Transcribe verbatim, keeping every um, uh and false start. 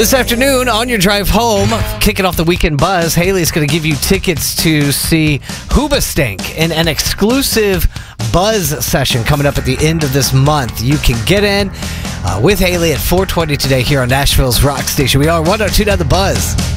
This afternoon on your drive home, kicking off the weekend buzz, Haley's going to give you tickets to see Hoobastank in an exclusive buzz session coming up at the end of this month. You can get in uh, with Haley at four twenty today here on Nashville's Rock Station. We are one oh two point nine The Buzz.